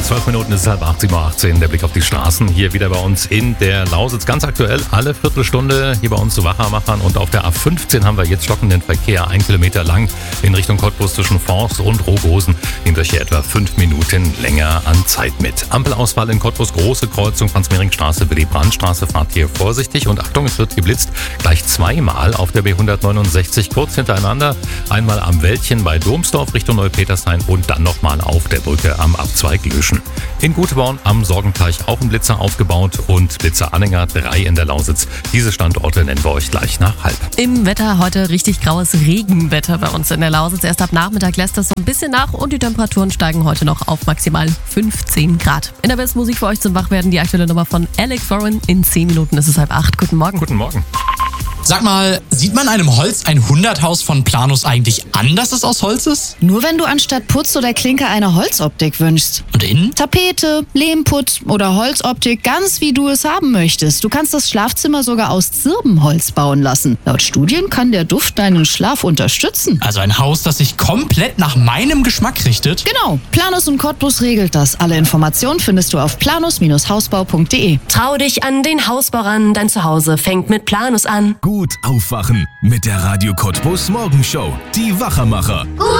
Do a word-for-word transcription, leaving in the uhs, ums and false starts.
zwölf Minuten ist es halb acht, sieben Uhr achtzehn. Der Blick auf die Straßen hier wieder bei uns in der Lausitz. Ganz aktuell alle Viertelstunde hier bei uns zu Wachermachern. Und auf der A fünfzehn haben wir jetzt stockenden Verkehr. Ein Kilometer lang in Richtung Cottbus zwischen Forst und Rogosen. Nehmt euch hier etwa fünf Minuten länger an Zeit mit. Ampelausfall in Cottbus, große Kreuzung, Franz-Mehring-Straße, Willy-Brandt-Straße. Fahrt hier vorsichtig. Und Achtung, es wird geblitzt. Gleich zweimal auf der B hundertneunundsechzig kurz hintereinander. Einmal am Wäldchen bei Domsdorf Richtung Neupetershain und dann nochmal auf der Brücke am Abzweig Löschen. In Guteborn am Sorgenteich auch ein Blitzer aufgebaut und Blitzer-Anhänger drei in der Lausitz. Diese Standorte nennen wir euch gleich nach halb. Im Wetter heute richtig graues Regenwetter bei uns in der Lausitz. Erst ab Nachmittag lässt das so ein bisschen nach und die Temperaturen steigen heute noch auf maximal fünfzehn Grad. In der besten Musik für euch zum Wachwerden die aktuelle Nummer von Alex Warren. In zehn Minuten ist es halb acht. Guten Morgen. Guten Morgen. Sag mal, sieht man einem Holz hundert-Haus von Planus eigentlich an, dass es aus Holz ist? Nur wenn du anstatt Putz oder Klinker eine Holzoptik wünschst. Und innen? Tapete, Lehmputz oder Holzoptik, ganz wie du es haben möchtest. Du kannst das Schlafzimmer sogar aus Zirbenholz bauen lassen. Laut Studien kann der Duft deinen Schlaf unterstützen. Also ein Haus, das sich komplett nach meinem Geschmack richtet? Genau, Planus und Cottbus regelt das. Alle Informationen findest du auf planus Hausbau punkt de. Trau dich an den Hausbau ran, dein Zuhause fängt mit Planus an. Gut aufwachen mit der Radio Cottbus Morgenshow. Die Wachermacher. Gut